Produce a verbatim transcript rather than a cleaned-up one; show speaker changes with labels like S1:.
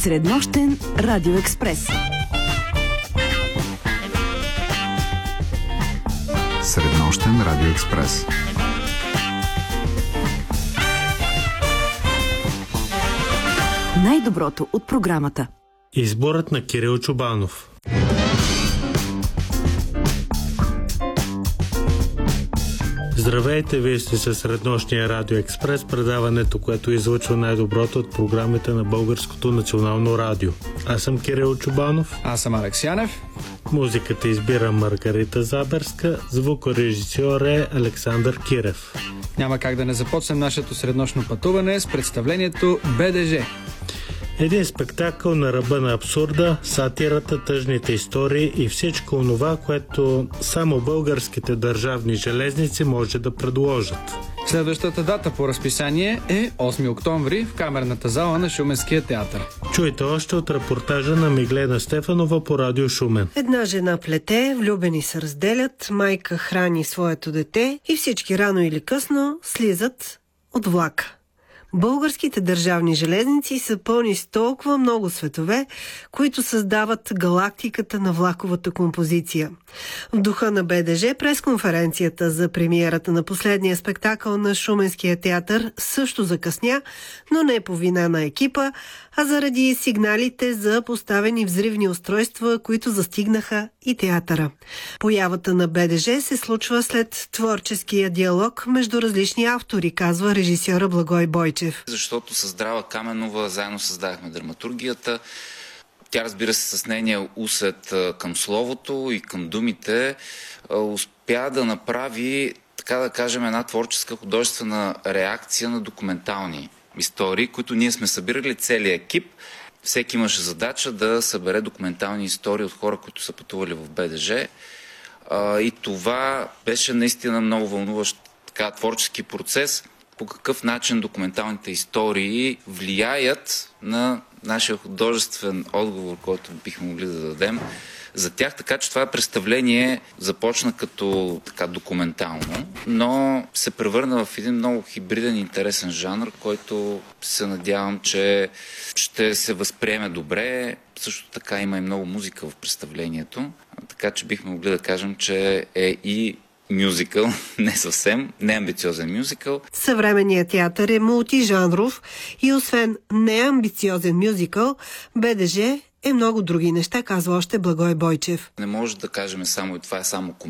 S1: Среднощен радиоекспрес.
S2: Среднощен радиоекспрес.
S1: Най-доброто от програмата.
S3: Изборът на Кирил Чубанов. Здравейте, вие сте със Среднощния радиоекспрес, предаването, което излъчва най-доброто от програмите на Българското национално радио. Аз съм Кирил Чубанов.
S4: Аз съм Алекс Янев.
S3: Музиката избира Маргарита Заберска, звукорежисьор е Александър Кирев.
S4: Няма как да не започнем нашето среднощно пътуване с представлението БДЖ.
S3: Един спектакъл на ръба на абсурда, сатирата, тъжните истории и всичко онова, което само българските държавни железници може да предложат.
S4: Следващата дата по разписание е осми октомври в камерната зала на Шуменския театър.
S3: Чуйте още от репортажа на Миглена Стефанова по радио Шумен.
S5: Една жена плете, влюбени се разделят, майка храни своето дете и всички рано или късно слизат от влака. Българските държавни железници са пълни с толкова много светове, които създават галактиката на влаковата композиция. В духа на БДЖ пресконференцията за премиерата на последния спектакъл на Шуменския театър също закъсня, но не по вина на екипа, а заради сигналите за поставени взривни устройства, които застигнаха и театъра. Появата на БДЖ се случва след творческия диалог между различни автори, казва режисьора Благой Бойчев.
S6: Защото с Здрава Каменова заедно създахме драматургията. Тя, разбира се, с нейния усет към словото и към думите успя да направи, така да кажем, една творческа художествена реакция на документални истории, които ние сме събирали целият екип. Всеки имаше задача да събере документални истории от хора, които са пътували в БДЖ. И това беше наистина много вълнуващ така творчески процес. По какъв начин документалните истории влияят на нашия художествен отговор, който бихме могли да дадем за тях. Така че това представление започна като така документално, но се превърна в един много хибриден и интересен жанр, който се надявам, че ще се възприеме добре. Също така има и много музика в представлението, така че бихме могли да кажем, че е и мюзикъл, не съвсем, не амбициозен мюзикъл.
S5: Съвременният театър е мултижанров и освен неамбициозен мюзикъл, БДЖ е много други неща, казва още Благой Бойчев.
S6: Не може да кажем само и това е само